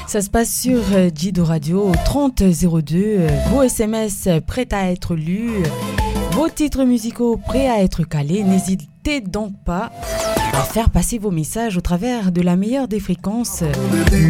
Ça se passe sur Jido Radio 3002. Vos SMS prêts à être lus, vos titres musicaux prêts à être calés. N'hésitez donc pas à faire passer vos messages au travers de la meilleure des fréquences.